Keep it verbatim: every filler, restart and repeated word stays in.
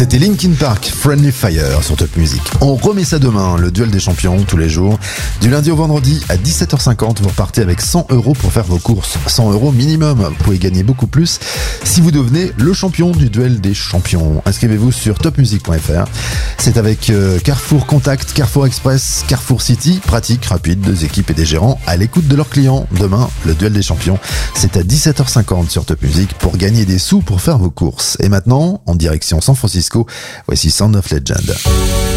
C'était Linkin Park, Friendly Fire sur Top Music. On remet ça demain, le duel des champions, tous les jours. Du lundi au vendredi à dix-sept heures cinquante, vous repartez avec cent euros pour faire vos courses. cent euros minimum. Vous pouvez gagner beaucoup plus si vous devenez le champion du duel des champions. Inscrivez-vous sur top music point f r. C'est avec euh, Carrefour Contact, Carrefour Express, Carrefour City. Pratique, rapide, deux équipes et des gérants à l'écoute de leurs clients. Demain, le duel des champions, c'est à dix-sept heures cinquante sur Top Music pour gagner des sous pour faire vos courses. Et maintenant, en direction San Francisco, voici Sound of Legend.